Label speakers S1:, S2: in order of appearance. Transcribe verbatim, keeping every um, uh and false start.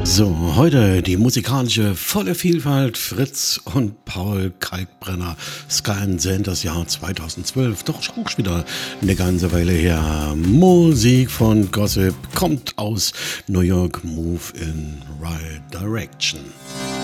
S1: So, heute die musikalische volle Vielfalt. Fritz und Paul Kalkbrenner. Sky and Sand, das Jahr zweitausendzwölf. Doch schon wieder eine ganze Weile her. Musik von Gossip kommt aus New York. Move in Right Direction.